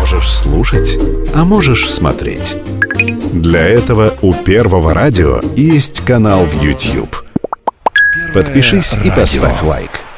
Можешь слушать, а можешь смотреть. Для этого у Первого радио есть канал в YouTube. Подпишись и поставь лайк.